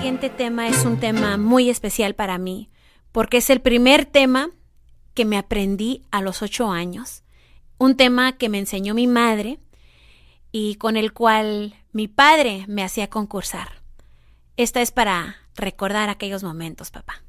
siguiente tema es un tema muy especial para mí, porque es el primer tema que me aprendí a los 8 años, un tema que me enseñó mi madre y con el cual mi padre me hacía concursar. Esta es para recordar aquellos momentos, papá.